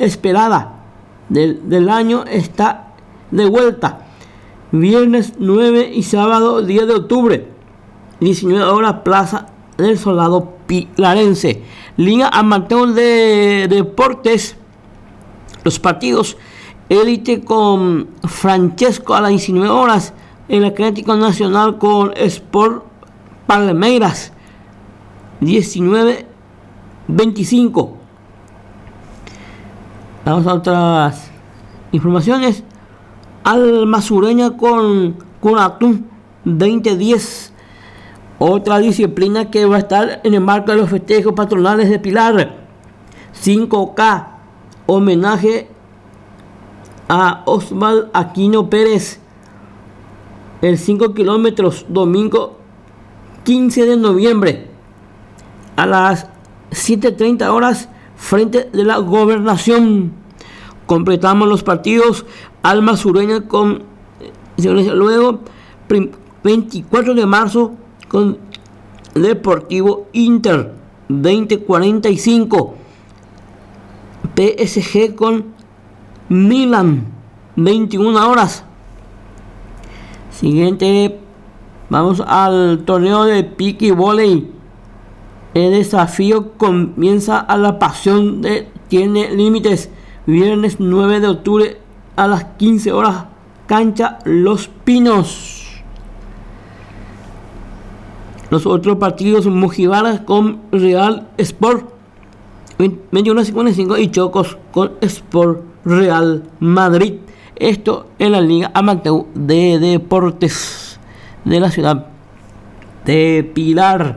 esperada del año está de vuelta. Viernes 9 y sábado 10 de octubre, 19 horas, Plaza del Soldado Pilarense. Liga Amateur de Deportes, los partidos: Élite con Francesco a las 19 horas, el Atlético Nacional con Sport Palmeiras, 19:25. Vamos a otras informaciones. Alma Sureña con Atún, 20:10. Otra disciplina que va a estar en el marco de los festejos patronales de Pilar. 5K, homenaje a Osvaldo Aquino Pérez. El 5 kilómetros, domingo 15 de noviembre, a las 7:30 horas, frente de la Gobernación. Completamos los partidos. Alma Sureña con luego 24 de marzo con Deportivo Inter, 20:45. PSG con Milan, 21 horas. Siguiente, vamos al torneo de pique y volei. El desafío comienza a la pasión tiene límites. Viernes 9 de octubre a las 15 horas, cancha Los Pinos. Los otros partidos: Mojibara con Real Sport, 21:55, y Chocos con Sport Real Madrid. Esto en la Liga Amateur de Deportes de la ciudad de Pilar.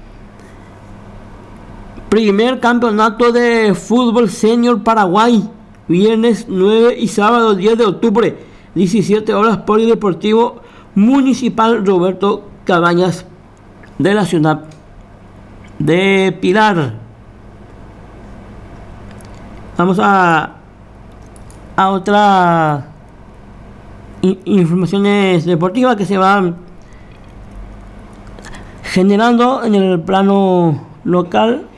Primer campeonato de fútbol senior Paraguay, viernes 9 y sábado 10 de octubre, 17 horas, Polideportivo Municipal Roberto Cabañas de la ciudad de Pilar. Vamos a otras informaciones deportivas que se van generando en el plano local.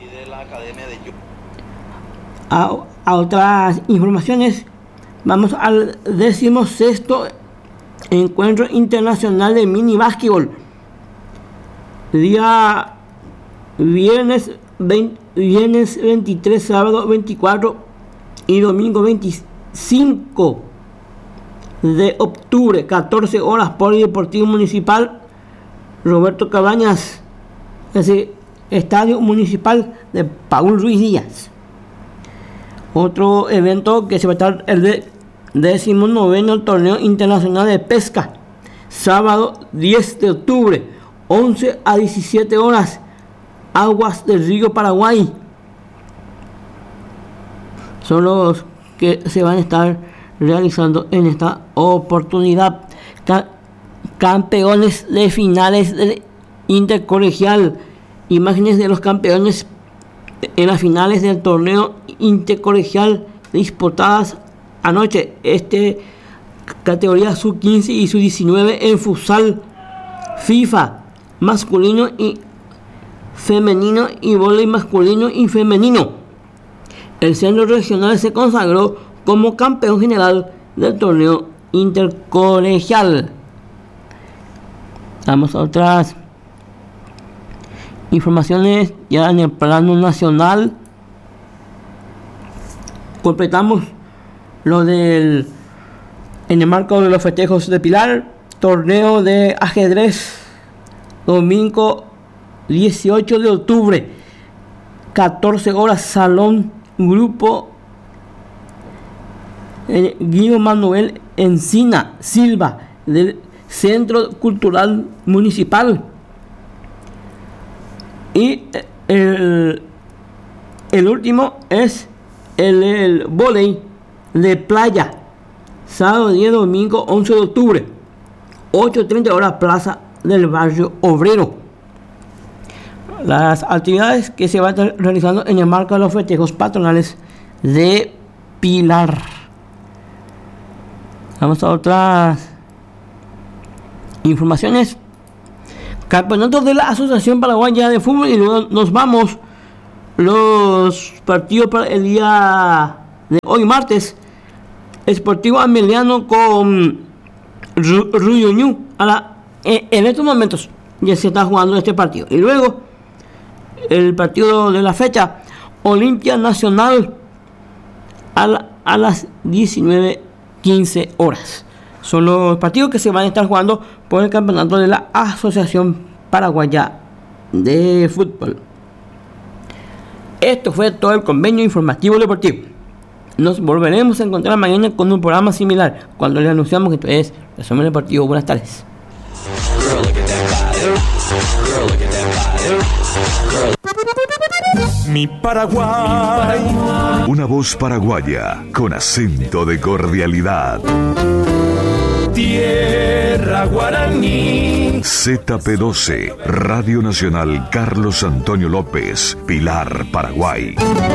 A otras informaciones, vamos al 16º Encuentro Internacional de Mini Básquetbol. Día viernes 23, sábado 24 y domingo 25 de octubre, 14 horas, Polideportivo Municipal Roberto Cabañas, es decir, Estadio Municipal de Paul Ruiz Díaz. Otro evento que se va a estar, el 19º Torneo Internacional de Pesca, sábado 10 de octubre, 11 a 17 horas, Aguas del Río Paraguay. Son los que se van a estar realizando en esta oportunidad. Campeones de finales del intercolegial. Imágenes de los campeones en las finales del torneo intercolegial disputadas anoche. Categoría sub-15 y sub-19 en futsal FIFA, masculino y femenino, y vóley masculino y femenino. El centro regional se consagró como campeón general del torneo intercolegial. Vamos a otras informaciones ya en el plano nacional. Completamos lo en el marco de los festejos de Pilar, torneo de ajedrez, domingo 18 de octubre, 14 horas, Salón Grupo Guido Manuel Encina Silva del Centro Cultural Municipal. Y el último es el vóley de playa, sábado 10, domingo 11 de octubre, 8:30 horas, Plaza del Barrio Obrero. Las actividades que se van a estar realizando en el marco de los festejos patronales de Pilar. Vamos a otras informaciones. Campeonato de la Asociación Paraguaya de Fútbol, y luego nos vamos los partidos para el día de hoy martes, Sportivo Emiliano con Ruyuñú. En estos momentos ya se está jugando este partido. Y luego, el partido de la fecha, Olimpia Nacional a las 19:15 horas. Son los partidos que se van a estar jugando por el campeonato de la Asociación Paraguaya de Fútbol. Esto fue todo el convenio informativo deportivo. Nos volveremos a encontrar mañana con un programa similar, cuando les anunciamos que esto es Resumen Deportivo. Buenas tardes. Mi Paraguay. Una voz paraguaya con acento de cordialidad. Tierra guaraní. ZP12, Radio Nacional Carlos Antonio López, Pilar, Paraguay.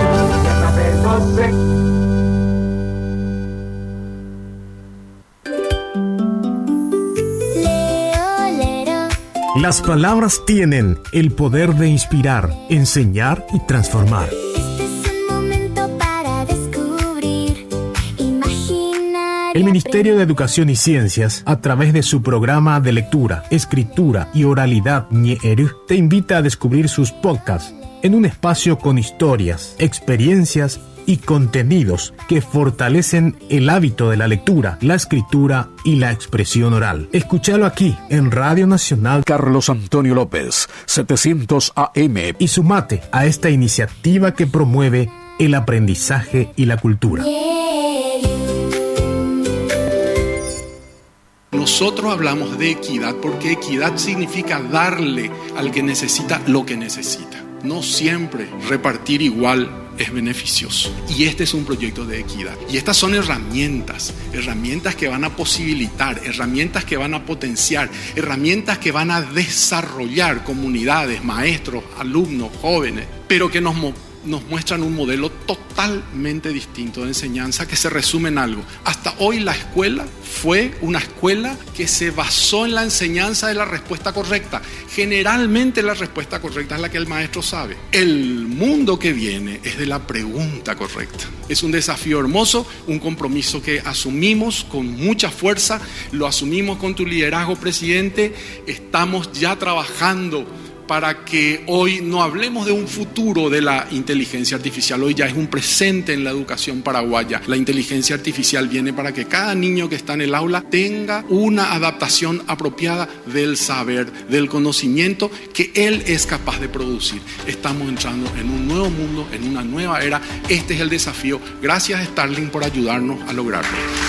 Las palabras tienen el poder de inspirar, enseñar y transformar. El Ministerio de Educación y Ciencias, a través de su programa de lectura, escritura y oralidad Ñeeru, te invita a descubrir sus podcasts en un espacio con historias, experiencias y contenidos que fortalecen el hábito de la lectura, la escritura y la expresión oral. Escúchalo aquí en Radio Nacional Carlos Antonio López, 700 AM. y sumate a esta iniciativa que promueve el aprendizaje y la cultura. Nosotros hablamos de equidad porque equidad significa darle al que necesita lo que necesita. No siempre repartir igual es beneficioso. Y este es un proyecto de equidad. Y estas son herramientas que van a posibilitar, herramientas que van a potenciar, herramientas que van a desarrollar comunidades, maestros, alumnos, jóvenes, pero que nos muestran un modelo totalmente distinto de enseñanza que se resume en algo. Hasta hoy la escuela fue una escuela que se basó en la enseñanza de la respuesta correcta. Generalmente la respuesta correcta es la que el maestro sabe. El mundo que viene es de la pregunta correcta. Es un desafío hermoso, un compromiso que asumimos con mucha fuerza, lo asumimos con tu liderazgo, presidente. Estamos ya trabajando para que hoy no hablemos de un futuro de la inteligencia artificial. Hoy ya es un presente en la educación paraguaya. La inteligencia artificial viene para que cada niño que está en el aula tenga una adaptación apropiada del saber, del conocimiento que él es capaz de producir. Estamos entrando en un nuevo mundo, en una nueva era. Este es el desafío. Gracias, Starling, por ayudarnos a lograrlo.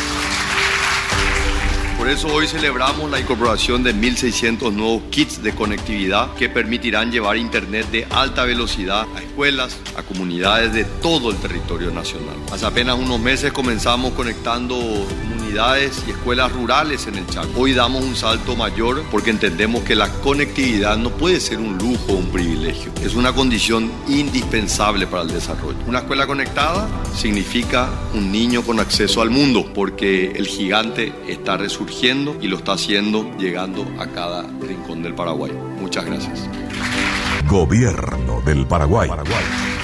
Por eso hoy celebramos la incorporación de 1.600 nuevos kits de conectividad que permitirán llevar internet de alta velocidad a escuelas, a comunidades de todo el territorio nacional. Hace apenas unos meses comenzamos conectando comunidades y escuelas rurales en el Chaco. Hoy damos un salto mayor porque entendemos que la conectividad no puede ser un lujo o un privilegio. Es una condición indispensable para el desarrollo. Una escuela conectada significa un niño con acceso al mundo, porque el gigante está resurgiendo y lo está haciendo llegando a cada rincón del Paraguay. Muchas gracias. Gobierno del Paraguay.